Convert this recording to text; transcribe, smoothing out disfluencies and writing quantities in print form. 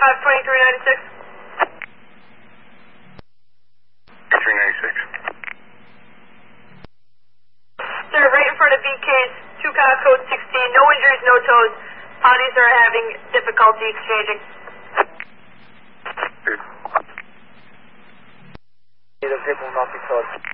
2396. 396. Sir, right in front of BK's, 2 car code 16, no injuries, no tows. Bodies are having difficulty exchanging. Good. The vehicle will not be towed.